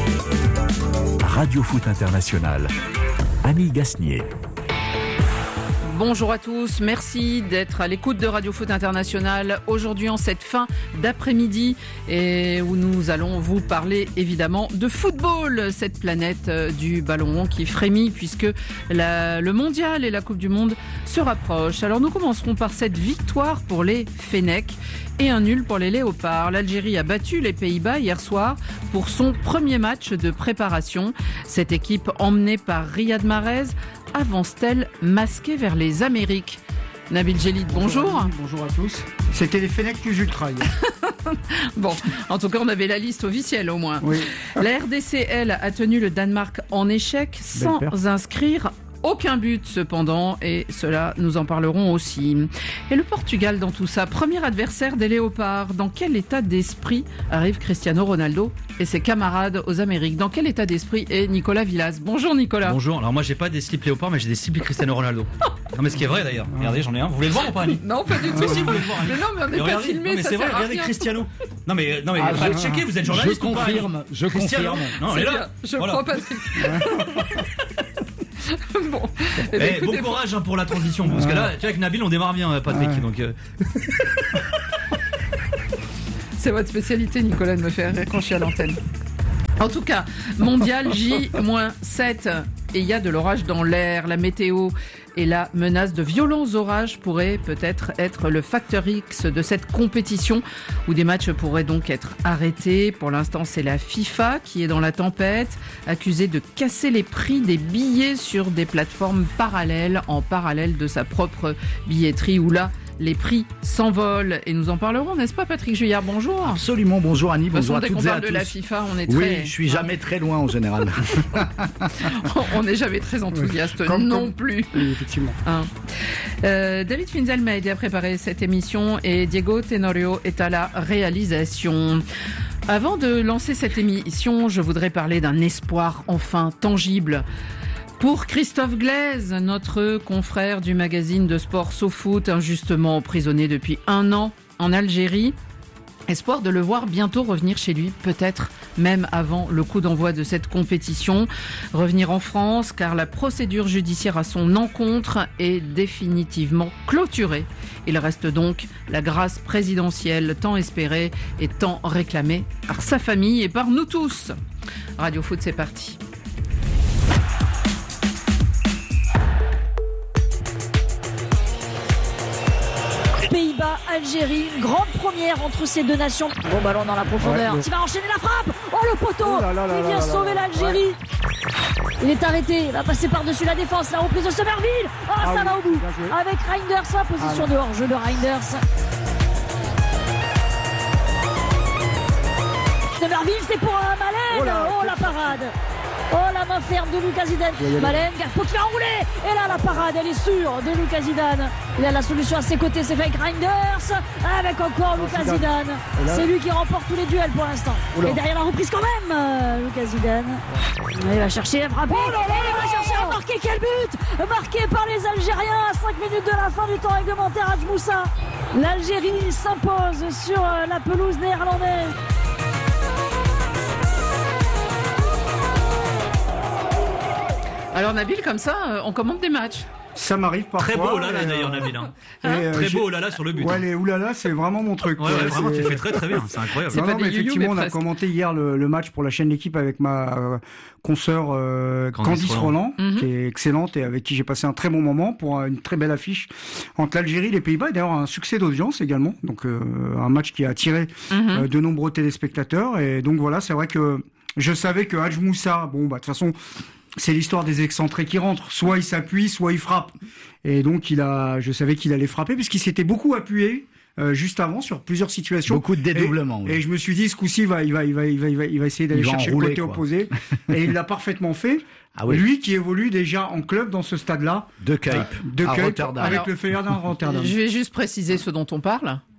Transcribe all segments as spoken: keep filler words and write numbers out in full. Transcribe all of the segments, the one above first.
Radio Foot International, Annie Gasnier. Bonjour à tous, merci d'être à l'écoute de Radio Foot International aujourd'hui en cette fin d'après-midi et où nous allons vous parler évidemment de football, cette planète du ballon rond qui frémit puisque la, le mondial et la Coupe du Monde se rapprochent. Alors nous commencerons par cette victoire pour les Fennecs et un nul pour les Léopards. L'Algérie a battu les Pays-Bas hier soir pour son premier match de préparation. Cette équipe emmenée par Riyad Mahrez avance-t-elle masquée vers les Amériques? Nabil Djellit, bonjour. Bonjour, bonjour à tous. C'était les Fennecs plus ultra. Bon, en tout cas, on avait la liste officielle au moins. Oui. La R D C, elle, a tenu le Danemark en échec sans inscrire aucun but cependant, et cela nous en parlerons aussi. Et le Portugal dans tout ça, premier adversaire des Léopards. Dans quel état d'esprit arrive Cristiano Ronaldo et ses camarades aux Amériques? Dans quel état d'esprit est Nicolas Villas? Bonjour Nicolas. Bonjour, alors moi j'ai pas des slips Léopards mais j'ai des slips Cristiano Ronaldo. Non mais ce qui est vrai d'ailleurs, regardez j'en ai un, vous voulez le voir ou pas Annie? Non pas du tout. Si, si, vous voulez le voir Annie. Mais non mais on n'est pas regardez, filmé, non, mais ça c'est sert vrai, à regardez rien. Cristiano. Non mais, non mais, Ah, enfin, je, checker, vous êtes journaliste je ou pas confirme, je Cristiano. confirme. Non, C'est elle est bien, là. je Voilà. crois pas. Bon. Eh ben, Eh, bon écoutez, courage hein, pour la transition, parce que là, tu vois, avec Nabil on démarre bien Patrick, Ouais. donc... Euh... c'est votre spécialité Nicolas de me faire rire quand je suis à l'antenne. En tout cas, mondial J sept et il y a de l'orage dans l'air, la météo et la menace de violents orages pourraient peut-être être le facteur X de cette compétition où des matchs pourraient donc être arrêtés. Pour l'instant, c'est la FIFA qui est dans la tempête, accusée de casser les prix des billets sur des plateformes parallèles en parallèle de sa propre billetterie où là, les prix s'envolent et nous en parlerons, n'est-ce pas Patrick Juillard? Bonjour. Absolument, bonjour Annie, De toute façon, bonjour à dès toutes qu'on et à parle de tous. la FIFA, on est très... Oui, je suis jamais très loin en général. on n'est jamais très enthousiaste Comme- non comme- plus. Oui, effectivement. Hein. Euh, David Finzel m'a aidé à préparer cette émission et Diego Tenorio est à la réalisation. Avant de lancer cette émission, je voudrais parler d'un espoir enfin tangible. Pour Christophe Glaise, notre confrère du magazine de sport SoFoot, injustement emprisonné depuis un an en Algérie. Espoir de le voir bientôt revenir chez lui, peut-être même avant le coup d'envoi de cette compétition. Revenir en France, car la procédure judiciaire à son encontre est définitivement clôturée. Il reste donc la grâce présidentielle tant espérée et tant réclamée par sa famille et par nous tous. Radio Foot, c'est parti. Pays-Bas, Algérie, grande première entre ces deux nations. Bon ballon dans la profondeur. Ouais, Il va enchaîner la frappe. Oh le poteau. Oh là là là Il là vient là sauver là. l'Algérie. Il est arrêté. Il va passer par-dessus la défense. La reprise de Somerville. Oh Ah ça oui, va au bout. bien joué. Avec Reinders, la position Ah de hors-jeu de Reinders. Somerville, c'est pour un Malène. Oh là, Oh la parade. Oh la main ferme de Lucas Zidane. y aller. Malène, Garpo qui va enrouler. Et là la parade, elle est sûre de Lucas Zidane. Il a la solution à ses côtés, c'est fait avec Reinders. Avec encore Lucas Zidane. Zidane. Et là- C'est lui qui remporte tous les duels pour l'instant. Oula. Et derrière la reprise quand même, euh, Lucas Zidane. Il va chercher à frapper. Oh là là il va chercher à marquer. Quel but marqué par les Algériens à cinq minutes de la fin du temps réglementaire à Djmoussa. L'Algérie s'impose sur euh, la pelouse néerlandaise. Alors Nabil, comme ça, euh, on commande des matchs. Ça m'arrive parfois. Très beau oh là là et, euh, d'ailleurs Nabil. Hein. et, euh, Très j'ai- beau oh là là sur le but. Ouais, hein. les oulala, c'est vraiment mon truc. Ouais, ouais, Ouais, vraiment c'est- tu fais très très bien, c'est incroyable. C'est Non, pas non, des mais you-you, effectivement, mais on a presque. commenté hier le, le match pour la chaîne L'équipe avec ma euh, consoeur euh, Candice Candice Roland. Roland, Mhm. qui est excellente et avec qui j'ai passé un très bon moment pour une très belle affiche entre l'Algérie et les Pays-Bas. Et d'ailleurs, un succès d'audience également. Donc, euh, un match qui a attiré Mhm. euh, de nombreux téléspectateurs. Et donc, voilà, c'est vrai que je savais que Hadj Moussa, bon, bah, de toute façon, c'est l'histoire des excentrés qui rentrent. Soit il s'appuie, soit il frappe. Et donc, il a, je savais qu'il allait frapper puisqu'il s'était beaucoup appuyé euh, juste avant sur plusieurs situations. Beaucoup de dédoublements. Et, oui. et je me suis dit, ce coup-ci, il va, il va, il va, il va, il va, il va essayer d'aller Il va chercher le enrouler, côté quoi. opposé. Et il l'a parfaitement fait. Ah oui. Lui qui évolue déjà en club dans ce stade-là, De Cape de à Cape, Rotterdam. avec Alors, le Feyenoord Rotterdam. Je vais juste préciser ce dont on parle.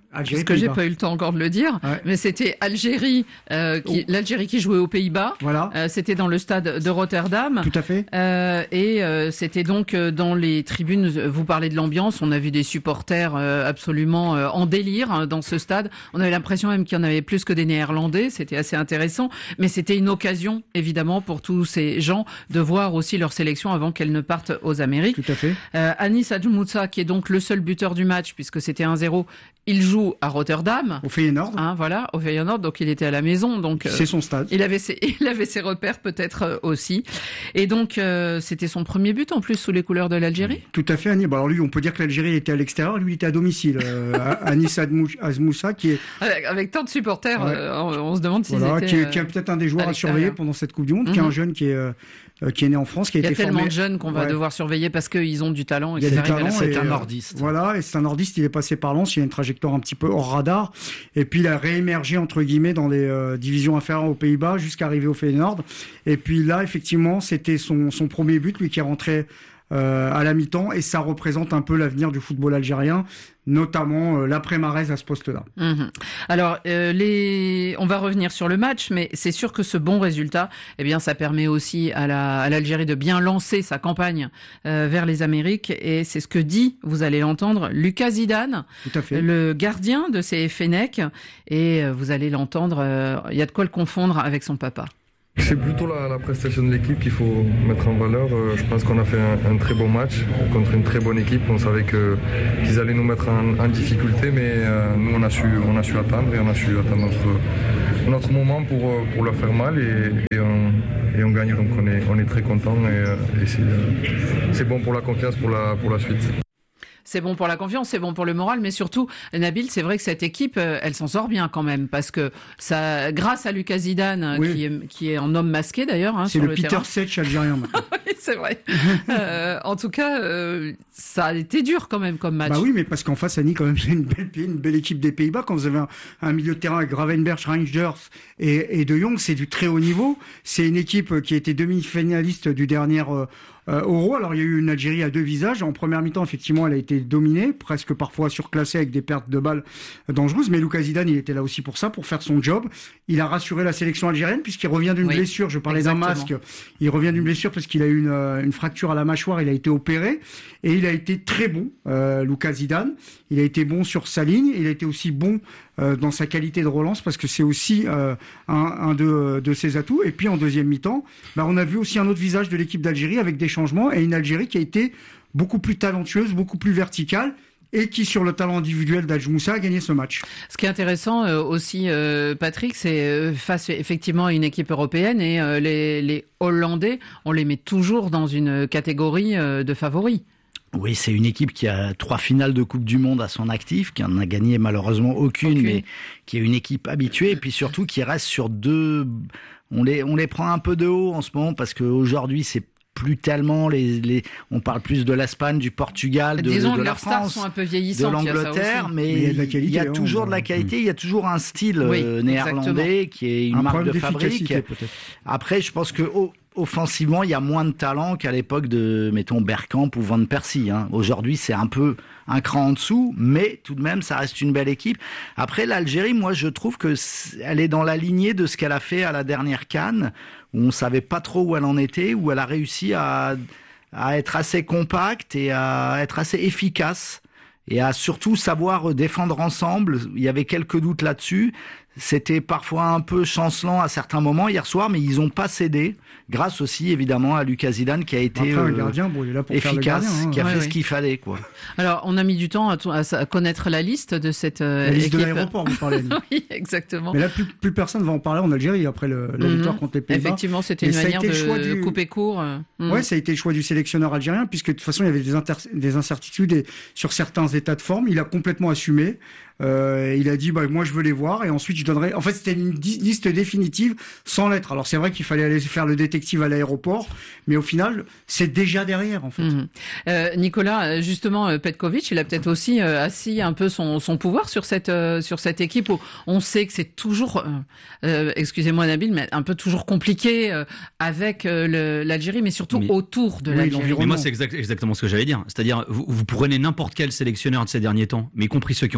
Algérie, parce que j'ai Pays-Bas. pas eu le temps encore de le dire, Ouais. mais c'était Algérie, euh, qui, Oh. l'Algérie qui jouait aux Pays-Bas. Voilà, Euh, c'était dans le stade de Rotterdam. tout à fait. Euh, et euh, c'était donc euh, dans les tribunes, vous parlez de l'ambiance, on a vu des supporters euh, absolument euh, en délire hein, dans ce stade. On avait l'impression même qu'il y en avait plus que des Néerlandais, c'était assez intéressant. Mais c'était une occasion, évidemment, pour tous ces gens de voir aussi leur sélection avant qu'elle ne parte aux Amériques. Tout à fait. Euh, Anis Adjmoussa, qui est donc le seul buteur du match, puisque c'était un zéro, il joue à Rotterdam, Au Feyenoord, hein, voilà, au Feyenoord, donc il était à la maison, donc euh, c'est son stade. il avait ses, il avait ses repères peut-être euh, aussi, et donc euh, c'était son premier but en plus sous les couleurs de l'Algérie. Tout à fait, Annie. Bon, alors lui, on peut dire que l'Algérie était à l'extérieur, lui il était à domicile. Euh, Anis Admou- Azmoussa, qui est Avec, avec tant de supporters, Ouais. euh, on, on se demande s'ils voilà, étaient. qui est, euh, qui est peut-être un des joueurs à à, surveiller l'extérieur. pendant cette Coupe du Monde, qui est Mhm. un jeune qui est euh, euh, qui est né en France, qui a Il y a été tellement formé. de jeunes qu'on va Ouais. devoir surveiller parce qu'ils ont du talent et Il y a qu'ils du arrivent à la talent C'est et, un euh, nordiste. Voilà, et c'est un nordiste, il est passé par Lens, il a une trajectoire un petit peu hors radar, et puis il a réémergé entre guillemets dans les euh, divisions inférieures aux Pays-Bas jusqu'à arriver au Feyenoord. Et puis là, effectivement, c'était son, son premier but, lui qui est rentré euh, à la mi-temps, et ça représente un peu l'avenir du football algérien, notamment euh, l'après-Marez à ce poste-là. Mhm. Alors, euh, les... on va revenir sur le match, mais c'est sûr que ce bon résultat, eh bien, ça permet aussi à, la... à l'Algérie de bien lancer sa campagne euh, vers les Amériques. Et c'est ce que dit, vous allez l'entendre, Lucas Zidane, Tout à fait. le gardien de ces Fennecs. Et euh, vous allez l'entendre, euh, il y a de quoi le confondre avec son papa. C'est plutôt la, la prestation de l'équipe qu'il faut mettre en valeur. Euh, Je pense qu'on a fait un, un très bon match contre une très bonne équipe. On savait que, qu'ils allaient nous mettre en, en difficulté, mais euh, nous on a, su, on a su attendre et on a su attendre notre, notre moment pour, euh, pour leur faire mal et, et, on, et on gagne. Donc on est, on est très contents et, euh, et c'est, euh, c'est bon pour la confiance pour la, pour la suite. C'est bon pour la confiance, c'est bon pour le moral, mais surtout, Nabil, c'est vrai que cette équipe, euh, elle s'en sort bien quand même, parce que ça, grâce à Lucas Zidane, euh, Oui. qui est qui est en homme masqué d'ailleurs, hein, C'est sur le, le, Peter terrain. Sech algérien maintenant. Oui, c'est vrai. euh, en tout cas, euh, ça a été dur quand même comme match. Bah oui, mais parce qu'en face, Annie, quand même, il y a une belle, une belle équipe des Pays-Bas. Quand vous avez un, un milieu de terrain avec Gravenberch, Reinders et, et De Jong, c'est du très haut niveau. C'est une équipe qui a été demi-finaliste du dernier euh, euh, Euro. Alors, il y a eu une Algérie à deux visages. En première mi-temps, effectivement, elle a été dominée, presque parfois surclassée avec des pertes de balles dangereuses. Mais Lucas Zidane, il était là aussi pour ça, pour faire son job. Il a rassuré la sélection algérienne puisqu'il revient d'une Oui, blessure. Je parlais d'un exactement. masque. Il revient d'une blessure parce qu'il a eu une, euh, une fracture à la mâchoire. Il a été opéré et il a été très bon, euh, Lucas Zidane. Il a été bon sur sa ligne. Il a été aussi bon euh, dans sa qualité de relance parce que c'est aussi euh, un, un de, de ses atouts. Et puis en deuxième mi-temps, bah, on a vu aussi un autre visage de l'équipe d'Algérie avec des changements et une Algérie qui a été beaucoup plus talentueuse, beaucoup plus verticale et qui, sur le talent individuel d'Adjmoussa, a gagné ce match. Ce qui est intéressant euh, aussi, euh, Patrick, c'est euh, face effectivement à une équipe européenne et euh, les, les Hollandais, on les met toujours dans une catégorie euh, de favoris. Oui, c'est une équipe qui a trois finales de Coupe du Monde à son actif, qui en a gagné malheureusement aucune, Aucune. mais qui est une équipe habituée, et puis surtout qui reste sur deux... On les, on les prend un peu de haut en ce moment, parce qu'aujourd'hui, c'est plus tellement les, les, on parle plus de l'Espagne, du Portugal, de, Disons de que la leurs stars France, sont un peu de vieillissantes. il y a ça l'Angleterre, aussi. mais, Mais il y a de la il qualité, y a hein, toujours on- de la qualité, il y a toujours un style Oui, euh, néerlandais qui est une Un marque problème de fabrique. d'efficacité, peut-être. Après, je pense que oh, offensivement, il y a moins de talent qu'à l'époque de, mettons, Bergkamp ou Van Persie. Hein. Aujourd'hui, c'est un peu un cran en dessous, mais tout de même, ça reste une belle équipe. Après, l'Algérie, moi, je trouve que c'est, elle est dans la lignée de ce qu'elle a fait à la dernière CAN, où on savait pas trop où elle en était, où elle a réussi à, à être assez compacte et à être assez efficace et à surtout savoir défendre ensemble. Il y avait quelques doutes là-dessus. C'était parfois un peu chancelant à certains moments hier soir, mais ils ont pas cédé, grâce aussi évidemment à Lucas Zidane qui a été Après, un euh, gardien, bon, il est là pour faire le efficace, gardien. Hein. qui a Ouais, fait ouais. ce qu'il fallait, quoi. Alors, on a mis du temps à, t- à s- à connaître la liste de cette euh, La liste de équipe. l'aéroport, vous parlez. Annie. Oui, exactement. Mais là, plus, plus personne va en parler en Algérie après le, la Mhm. victoire contre les Pays-Bas. Effectivement, c'était Et une ça a manière été le choix de du- couper court. euh, mm. Ouais, ça a été le choix du sélectionneur algérien, puisque de toute façon, il y avait des, inter- des incertitudes et, sur certains états de forme. Il a complètement assumé. Euh, il a dit, bah, moi, je veux les voir, et ensuite, je donnerai. En fait, c'était une di- liste définitive sans lettres. Alors, c'est vrai qu'il fallait aller faire le détective à l'aéroport, mais au final, c'est déjà derrière, en fait. Mhm. Euh, Nicolas, justement, euh, Petkovic, il a peut-être aussi euh, assis un peu son, son pouvoir sur cette euh, sur cette équipe où on sait que c'est toujours, euh, euh, excusez-moi Nabil, mais un peu toujours compliqué euh, avec euh, le- l'Algérie, mais surtout Mais- autour de Oui, l'Algérie. l'environnement. Mais moi, c'est exact- exactement ce que j'allais dire. C'est-à-dire, vous, vous prenez n'importe quel sélectionneur de ces derniers temps, mais y compris ceux qui ont gagné. Hein, je pense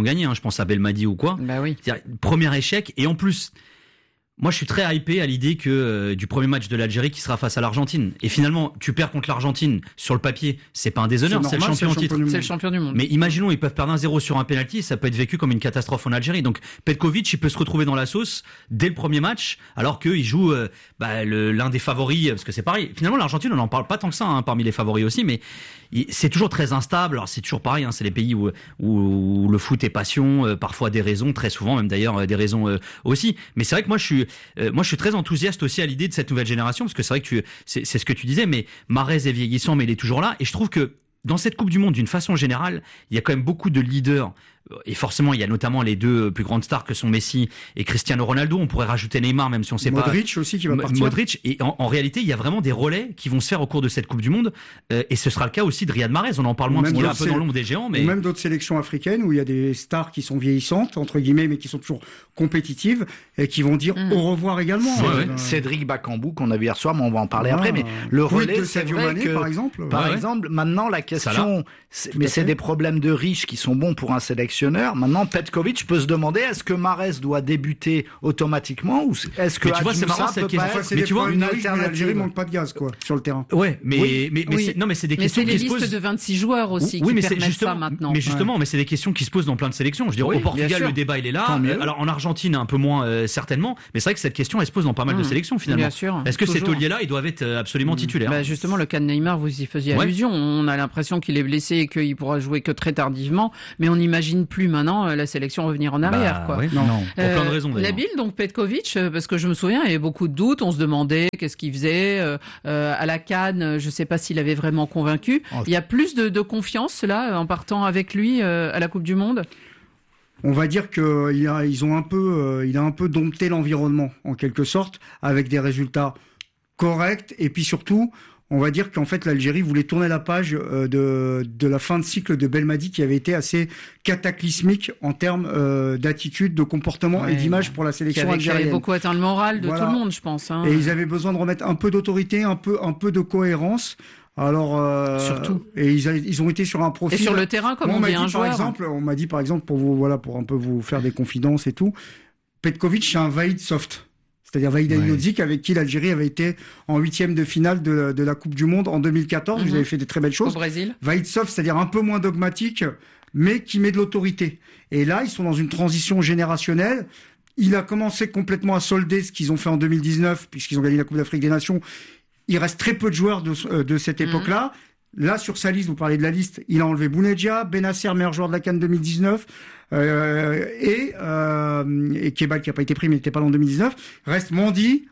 pense à Belmadi ou quoi. Bah oui. C'est-à-dire, premier échec, et en plus, moi je suis très hypé à l'idée que euh, du premier match de l'Algérie qui sera face à l'Argentine. Et finalement, tu perds contre l'Argentine, sur le papier, c'est pas un déshonneur, c'est, c'est, normal, le champion en titre. C'est le champion du monde. Mais imaginons, ils peuvent perdre un zéro sur un penalty, ça peut être vécu comme une catastrophe en Algérie. Donc Petkovic, il peut se retrouver dans la sauce dès le premier match, alors qu'il joue euh, bah, le, l'un des favoris, parce que c'est pareil. Finalement, l'Argentine, on n'en parle pas tant que ça, hein, parmi les favoris aussi, mais il, c'est toujours très instable. Alors c'est toujours pareil, hein, c'est les pays où, où, où le foot est passion, euh, parfois des raisons, très souvent même d'ailleurs euh, des raisons euh, aussi. Mais c'est vrai que moi je suis, euh, moi je suis très enthousiaste aussi à l'idée de cette nouvelle génération, parce que c'est vrai que tu, c'est, c'est ce que tu disais, mais Mahrez est vieillissant, mais il est toujours là, et je trouve que dans cette Coupe du Monde, d'une façon générale, il y a quand même beaucoup de leaders. Et forcément, il y a notamment les deux plus grandes stars que sont Messi et Cristiano Ronaldo. On pourrait rajouter Neymar, même si on sait Modric pas. Modric aussi qui va partir. Modric. Et en, en réalité, il y a vraiment des relais qui vont se faire au cours de cette Coupe du Monde. Euh, et ce sera le cas aussi de Riyad Mahrez. On en parle moins parce qu'il est un peu dans l'ombre des géants. Mais... Ou même d'autres sélections africaines où il y a des stars qui sont vieillissantes, entre guillemets, mais qui sont toujours compétitives et qui vont dire mmh. au revoir également. C'est, euh, ouais. Cédric Bakambu, qu'on a vu hier soir, mais on va en parler ah, après. Mais le relais, de c'est Sadio vrai Mané, que, par exemple. Par ouais. exemple, maintenant, la question, c'est, mais c'est des problèmes de riches qui sont bons pour un sélectionneur. Maintenant, Petkovic peut se demander est-ce que Mahrez doit débuter automatiquement ou est-ce que tu vois, c'est marrant cette question. Enfin, c'est mais tu vois une alternative. L'Algérie manque pas de gaz quoi sur le terrain. Ouais, mais oui. mais mais oui. c'est, non mais c'est des mais questions c'est qui se posent. les listes de vingt-six joueurs aussi oui, qui mais permettent c'est justement, ça maintenant. Mais justement, ouais. mais c'est des questions qui se posent dans plein de sélections. Je veux dire, oui, au Portugal, le débat il est là. Alors en Argentine un peu moins euh, certainement, mais c'est vrai que cette question elle se pose dans pas mal mmh. de sélections finalement. Bien sûr. Est-ce que toujours. ces tauliers-là, ils doivent être absolument mmh. titulaires? Bah justement, le cas de Neymar, vous y faisiez ouais. allusion. On a l'impression qu'il est blessé et qu'il pourra jouer que très tardivement, mais on n'imagine plus maintenant la sélection revenir en arrière. Bah, quoi. Ouais, non, non. Pour euh, plein de raisons. D'ailleurs. Nabil, donc Petkovic, parce que je me souviens, il y avait beaucoup de doutes. On se demandait qu'est-ce qu'il faisait euh, euh, à la CAN. Je ne sais pas s'il avait vraiment convaincu. Oh. Il y a plus de, de confiance là en partant avec lui euh, à la Coupe du Monde. On va dire que il a, ils ont un peu, euh, il a un peu dompté l'environnement en quelque sorte avec des résultats corrects et puis surtout. On va dire qu'en fait l'Algérie voulait tourner la page euh, de de la fin de cycle de Belmadi qui avait été assez cataclysmique en termes euh, d'attitude, de comportement ouais, et d'image pour la sélection qui avait, algérienne. Qui avait beaucoup atteint le moral de voilà. tout le monde, je pense. Hein. Et ils avaient besoin de remettre un peu d'autorité, un peu un peu de cohérence. Alors euh, surtout. Et ils, a, ils ont été sur un profil. Et sur le terrain, comme Moi, on, on dit dit un par joueur. exemple, on m'a dit par exemple pour vous voilà pour un peu vous faire des confidences et tout. Petkovic c'est un Vaïd soft. C'est-à-dire Vaïd Halilhodžić ouais. avec qui l'Algérie avait été en huitième de finale de, de la Coupe du Monde en deux mille quatorze. Mm-hmm. Vous avez fait des très belles choses. Au Brésil. Vaïd soft, c'est-à-dire un peu moins dogmatique, mais qui met de l'autorité. Et là, ils sont dans une transition générationnelle. Il a commencé complètement à solder ce qu'ils ont fait en deux mille dix-neuf, puisqu'ils ont gagné la Coupe d'Afrique des Nations. Il reste très peu de joueurs de, de cette époque-là. Mm-hmm. Là, sur sa liste, vous parlez de la liste, il a enlevé Bounedjah, Benasser, meilleur joueur de la CAN deux mille dix-neuf, euh, et, euh, et Kebal qui n'a pas été pris, mais n'était pas là en deux mille dix-neuf. Reste Mendy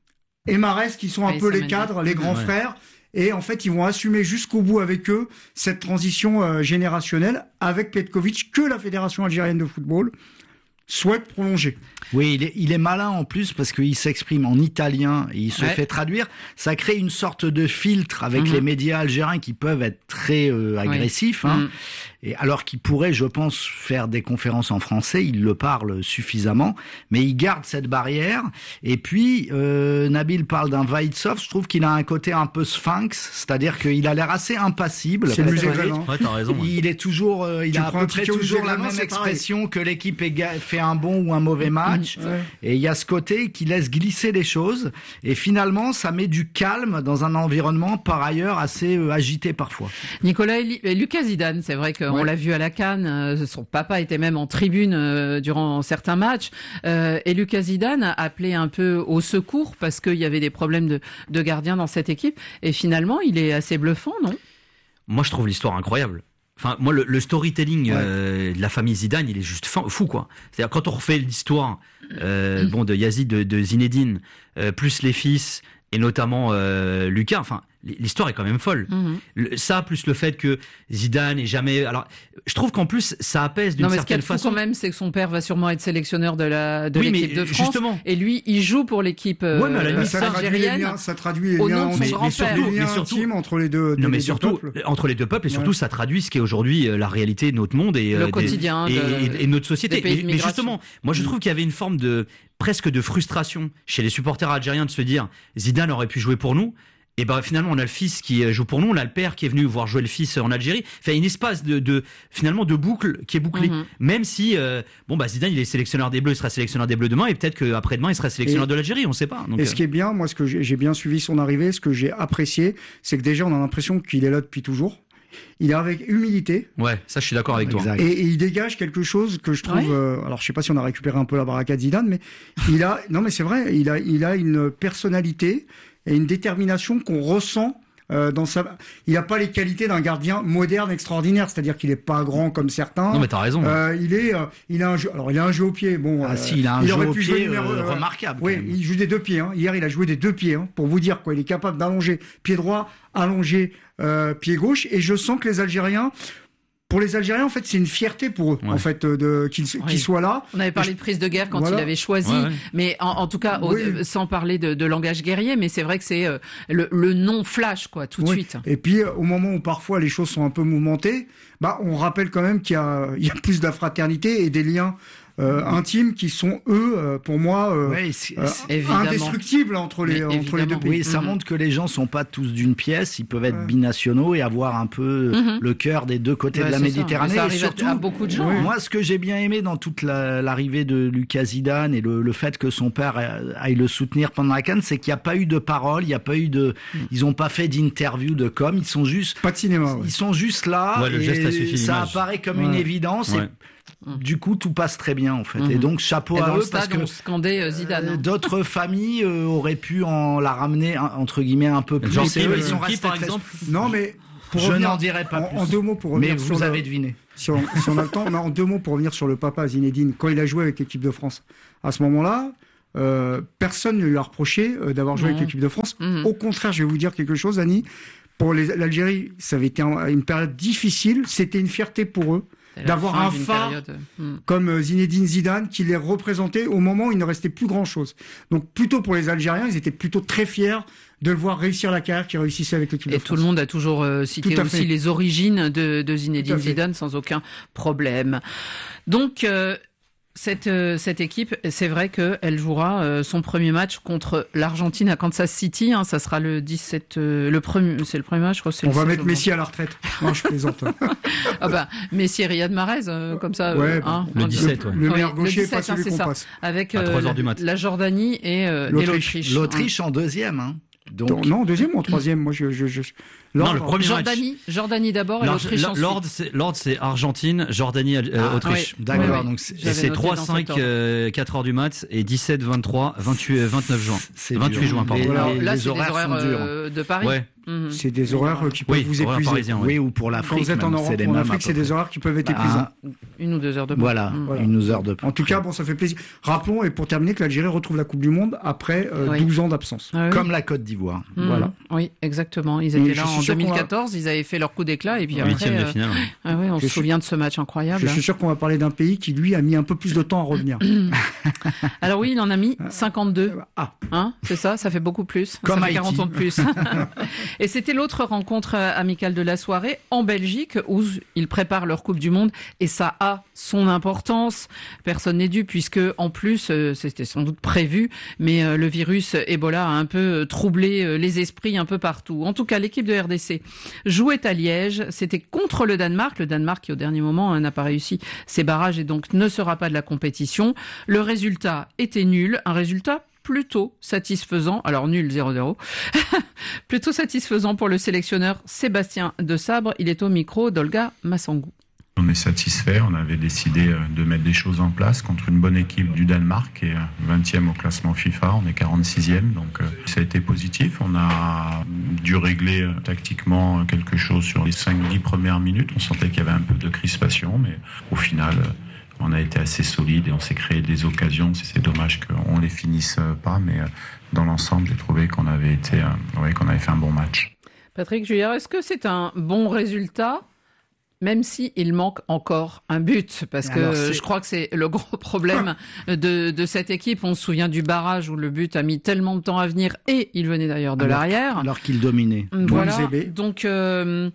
et Mahrez qui sont un ouais, peu les cadres, les grands ouais. frères. Et en fait, ils vont assumer jusqu'au bout avec eux cette transition euh, générationnelle avec Petkovic que la Fédération algérienne de football souhaite prolonger. Oui, il est, il est malin en plus parce qu'il s'exprime en italien et il se ouais. fait traduire. Ça crée une sorte de filtre avec mmh. les médias algériens qui peuvent être très euh, agressifs. Oui. Hein. Mmh. Et alors qu'il pourrait, je pense, faire des conférences en français, il le parle suffisamment, mais il garde cette barrière. Et puis, euh, Nabil parle d'un Vaïdsov, je trouve qu'il a un côté un peu sphinx, c'est-à-dire qu'il a l'air assez impassible. C'est le musée ouais, t'as raison. Ouais. Il est toujours, euh, il tu a à peu près toujours la même expression que l'équipe ait fait un bon ou un mauvais match. Mmh. Ouais. Et il y a ce côté qui laisse glisser les choses. Et finalement, ça met du calme dans un environnement par ailleurs assez euh, agité parfois. Nicolas et Lucas Zidane, c'est vrai que on ouais. l'a vu à la CAN, euh, son papa était même en tribune euh, durant certains matchs, euh, et Lucas Zidane a appelé un peu au secours parce qu'il y avait des problèmes de, de gardien dans cette équipe, et finalement il est assez bluffant, non ? Moi je trouve l'histoire incroyable. Enfin, moi, le, le storytelling ouais. euh, de la famille Zidane, il est juste fin, fou, quoi. C'est-à-dire, quand on refait l'histoire euh, bon, de Yazid, de, de Zinedine, euh, plus les fils, et notamment euh, Lucas, enfin, l'histoire est quand même folle. Mm-hmm. Le, ça, plus le fait que Zidane est jamais... Alors, je trouve qu'en plus, ça apaise d'une non, mais certaine ce qu'il y a de façon. fou quand même, c'est que son père va sûrement être sélectionneur de la de oui, l'équipe de France. Justement. Et lui, il joue pour l'équipe euh, ouais, mais à la limite, ça algérienne. Liens, ça traduit les au liens nom de son mais, grand-père. Mais surtout, mais mais surtout surtout entre les deux, non, mais les surtout, deux peuples. entre les deux peuples, et surtout, ouais. ça traduit ce qui est aujourd'hui la réalité de notre monde et le des, quotidien et, de, et, et notre société. Mais, mais justement, moi, je trouve qu'il y avait une forme de presque de frustration chez les supporters algériens de se dire Zidane aurait pu jouer pour nous. Et ben finalement on a le fils qui joue pour nous, on a le père qui est venu voir jouer le fils en Algérie. Enfin une espace de, de finalement de boucle qui est bouclée. Mm-hmm. Même si euh, bon bah Zidane il est sélectionneur des Bleus, il sera sélectionneur des Bleus demain et peut-être qu'après demain il sera sélectionneur et, de l'Algérie, on sait pas. Donc, et ce qui est bien, moi ce que j'ai, j'ai bien suivi son arrivée, ce que j'ai apprécié, c'est que déjà on a l'impression qu'il est là depuis toujours. Il est avec humilité. Ouais, ça je suis d'accord avec exact. toi. Et, et il dégage quelque chose que je trouve. Ouais. Euh, alors je sais pas si on a récupéré un peu la baraka de Zidane, mais il a. Non mais c'est vrai, il a, il a une personnalité et une détermination qu'on ressent. Euh, dans sa... Il n'a pas les qualités d'un gardien moderne extraordinaire, c'est-à-dire qu'il n'est pas grand comme certains. Non mais t'as raison. Euh, il est, euh, il a un jeu. Alors il a un jeu au pied. Bon, ah euh, si, il a un il jeu au pied numéro... euh, remarquable. Oui, il joue des deux pieds. Hein. Hier, il a joué des deux pieds. Hein, pour vous dire quoi, il est capable d'allonger pied droit, allonger euh, pied gauche. Et je sens que les Algériens. Pour les Algériens, en fait, c'est une fierté pour eux, ouais. en fait, de qu'ils oui. qu'ils soient là. On avait parlé je... de prise de guerre quand voilà. il avait choisi, ouais, ouais. mais en, en tout cas, oui. au, sans parler de, de langage guerrier, mais c'est vrai que c'est euh, le, le nom flash, quoi, tout de oui. suite. Et puis, au moment où parfois les choses sont un peu mouvementées, bah, on rappelle quand même qu'il y a, il y a plus de la fraternité et des liens. Euh, intimes qui sont eux euh, pour moi euh, ouais, c'est, c'est, euh, indestructibles entre les mais entre les deux pays. Oui, ça mmh. montre que les gens sont pas tous d'une pièce, ils peuvent être ouais. binationaux et avoir un peu mmh. le cœur des deux côtés ouais, de la Méditerranée. Ça, et surtout à beaucoup de gens. Oui. Hein. Moi, ce que j'ai bien aimé dans toute la, l'arrivée de Lucas Zidane et le, le fait que son père aille le soutenir pendant la CAN, c'est qu'il n'y a pas eu de parole, il n'y a pas eu de, mmh. ils ont pas fait d'interview de com, ils sont juste pas de cinéma. Ils ouais. sont juste là. Ouais, le et geste a suffi. Ça l'image. apparaît comme ouais. une évidence. Ouais. Et, du coup, tout passe très bien en fait. Mmh. Et donc chapeau et à dans eux le stade, parce que on scandait Zidane. Euh, d'autres familles euh, auraient pu en la ramener entre guillemets un peu plus. Genre c'est eux, ils sont restés par très... exemple. Non mais pour je revenir, n'en dirai pas en, plus. En deux mots pour revenir. Mais vous sur avez le... deviné. Si on, si on a le temps, mais en deux mots pour revenir sur le papa Zinedine quand il a joué avec l'équipe de France. À ce moment-là. Euh, personne ne lui a reproché euh, d'avoir joué mmh. avec l'équipe de France. Mmh. Au contraire, je vais vous dire quelque chose, Annie. Pour les, l'Algérie, ça avait été un, une période difficile. C'était une fierté pour eux d'avoir un phare mmh. comme Zinedine Zidane qui les représentait au moment où il ne restait plus grand-chose. Donc plutôt pour les Algériens, ils étaient plutôt très fiers de le voir réussir la carrière qu'il réussissait avec l'équipe de France. Et tout le monde a toujours euh, cité aussi fait. les origines de, de Zinedine Zidane sans aucun problème. Donc... Euh, Cette, euh, cette équipe, c'est vrai qu'elle jouera euh, son premier match contre l'Argentine à Kansas City. Hein, ça sera le dix-sept, euh, le premier, c'est le premier match, je crois. C'est On le va mettre Messi à la retraite. Non, je plaisante. ah bah, Messi et Riyad Mahrez, euh, comme ça. Ouais, euh, hein, le dix-sept, ouais. Le meilleur oui, gaucher, le dix-sept, pas celui hein, qu'on ça. passe. Avec euh, la, la Jordanie et, euh, L'Autriche. et l'Autriche. L'Autriche hein. en deuxième, hein. Donc... Non, deuxième ou en troisième. Moi, je, je, je... Non, le premier Jordanie, match. Jordanie d'abord et l'Autriche ensuite. L'ordre, c'est, l'ordre, c'est Argentine, Jordanie, euh, ah, Autriche. Oui, d'accord. Oui, oui. Donc c'est, et c'est trois cinq, euh, quatre heures du mat et dix-sept, vingt-trois, vingt-huit, vingt-neuf juin. C'est vingt-huit dur. juin, pardon. Les, Alors, les, là, les c'est horaires des horaires sont durs. euh, de Paris. Ouais. Mmh. C'est des horaires qui peuvent oui, vous épuiser. Parisien, ouais. Oui, ou pour l'Afrique. Quand vous êtes en Europe, c'est en Afrique, c'est des horaires qui peuvent être épuisants. Ah, une ou deux heures de pause. Voilà, mmh. voilà, une ou deux heures de pause. En tout cas, bon, ça fait plaisir. Rappelons, et pour terminer, que l'Algérie retrouve la Coupe du Monde après euh, oui. douze ans d'absence. Ah, oui. Comme la Côte d'Ivoire. Mmh. Voilà. Oui, exactement. Ils étaient Et là en deux mille quatorze, ils avaient fait leur coup d'éclat et puis après. Huitième de finale. Euh... Ah oui, on je se souvient de ce match incroyable. Je suis sûr qu'on va parler d'un pays qui, lui, a mis un peu plus de temps à revenir. Alors oui, il en a mis cinquante-deux. Ah. Hein, c'est ça, ça fait beaucoup plus. Comme ça fait Haïti. quarante ans de plus. Et c'était l'autre rencontre amicale de la soirée en Belgique où ils préparent leur Coupe du Monde et ça a son importance. Personne n'est dû puisque en plus, c'était sans doute prévu, mais le virus Ebola a un peu troublé les esprits un peu partout. En tout cas, l'équipe de R D C jouait à Liège. C'était contre le Danemark. Le Danemark qui au dernier moment n'a pas réussi ses barrages et donc ne sera pas de la compétition. Le résultat était nul. Un résultat plutôt satisfaisant, alors nul zéro zéro, plutôt satisfaisant pour le sélectionneur Sébastien Desabre. Il est au micro d'Olga Massangou. On est satisfait, on avait décidé de mettre des choses en place contre une bonne équipe du Danemark qui est vingtième au classement FIFA, on est quarante-sixième, donc ça a été positif. On a dû régler tactiquement quelque chose sur les cinq dix premières minutes, on sentait qu'il y avait un peu de crispation, mais au final on a été assez solide et on s'est créé des occasions. C'est dommage qu'on les finisse pas, mais dans l'ensemble, j'ai trouvé qu'on avait été, ouais, qu'on avait fait un bon match. Patrick Juillard, est-ce que c'est un bon résultat, même si il manque encore un but? Parce que Alors, je crois que c'est le gros problème de, de cette équipe. On se souvient du barrage où le but a mis tellement de temps à venir et il venait d'ailleurs de alors, l'arrière. Alors qu'il dominait. Voilà. Donc, euh,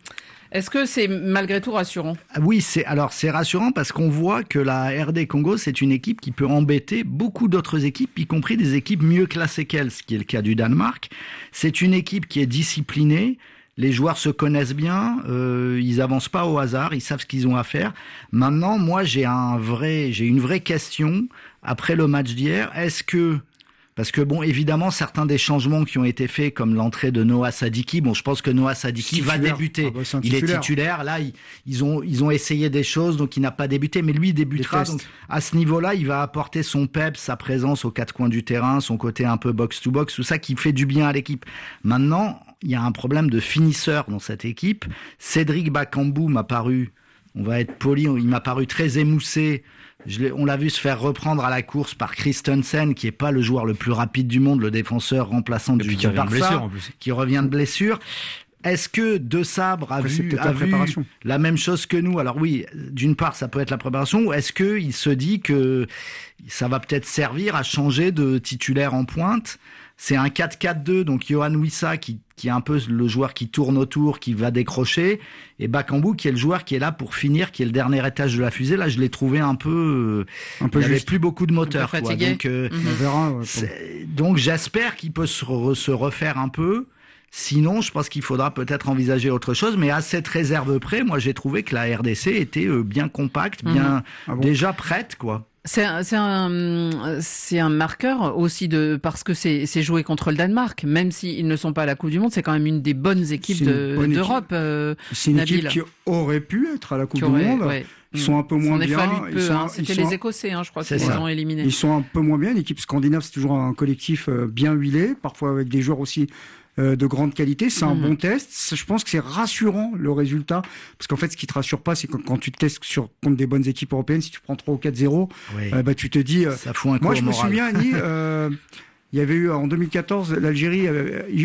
Est-ce que c'est malgré tout rassurant? Oui, c'est alors c'est rassurant parce qu'on voit que la R D Congo, c'est une équipe qui peut embêter beaucoup d'autres équipes, y compris des équipes mieux classées qu'elle, ce qui est le cas du Danemark. C'est une équipe qui est disciplinée. Les joueurs se connaissent bien, euh, ils avancent pas au hasard, ils savent ce qu'ils ont à faire. Maintenant, moi, j'ai un vrai, j'ai une vraie question après le match d'hier. Est-ce que Parce que bon, évidemment, certains des changements qui ont été faits, comme l'entrée de Noah Sadiki, bon, je pense que Noah Sadiki va débuter. Ah bah, c'est un il est titulaire. titulaire. Là, ils, ils ont ils ont essayé des choses, donc il n'a pas débuté, mais lui il débutera. Des Donc tests. à ce niveau-là, il va apporter son pep, sa présence aux quatre coins du terrain, son côté un peu box to box, tout ça qui fait du bien à l'équipe. Maintenant, il y a un problème de finisseur dans cette équipe. Cédric Bakambu m'a paru, on va être poli, il m'a paru très émoussé. Je l'ai- on l'a vu se faire reprendre à la course par Christensen, qui est pas le joueur le plus rapide du monde, le défenseur remplaçant Et du, puis qui du revient de Barça, blessure, en plus. qui revient de blessure. Est-ce que De Sabre a Après, c'est vu, peut-être a la vu préparation. la même chose que nous? Alors oui, d'une part, ça peut être la préparation, ou est-ce que il se dit que ça va peut-être servir à changer de titulaire en pointe? C'est un quatre quatre deux, donc Johan Wissa qui, qui est un peu le joueur qui tourne autour, qui va décrocher, et Bakambu qui est le joueur qui est là pour finir, qui est le dernier étage de la fusée. Là, je l'ai trouvé un peu, Un peu il avait juste. plus beaucoup de moteur, quoi. fatigué. Donc, euh, Mhm. On verra. ouais, c'est- donc j'espère qu'il peut se, re- se refaire un peu. Sinon, je pense qu'il faudra peut-être envisager autre chose. Mais à cette réserve près, moi, j'ai trouvé que la R D C était euh, bien compacte, bien Ah bon déjà prête, quoi. C'est un, c'est un, c'est un marqueur aussi de parce que c'est, c'est joué contre le Danemark, même s'ils ne sont pas à la Coupe du Monde, c'est quand même une des bonnes équipes C'est une de, bonne d'Europe. euh, C'est une Nabil. équipe qui aurait pu être à la Coupe qui du aurait- Monde. ouais. Ils sont un peu moins Ça en est bien. fallu Ils peu, sont- hein. ils C'était sont- les Écossais, hein, je crois, qui C'est les ça. ont éliminés. Ils sont un peu moins bien. L'équipe scandinave, c'est toujours un collectif euh, bien huilé, parfois avec des joueurs aussi euh, de grande qualité. C'est un Mhm. bon test. Ça, je pense que c'est rassurant le résultat, parce qu'en fait, ce qui te rassure pas, c'est que quand tu te testes sur contre des bonnes équipes européennes, si tu prends trois ou quatre zéro, Oui. euh, bah tu te dis. euh, Ça fout un coup moi, au je me moral. souviens, Annie, euh, il y avait eu en deux mille quatorze l'Algérie. euh,